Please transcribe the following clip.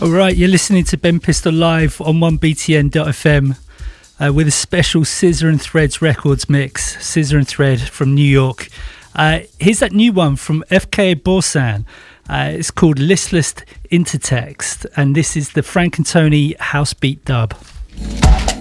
All right, you're listening to Ben Pistol live on 1BTN.fm with a special Scissor and Threads Records mix. Scissor and Thread from New York. Here's that new one from FK Borsan. It's called Listless Intertext, and this is the Frank and Tony house beat dub.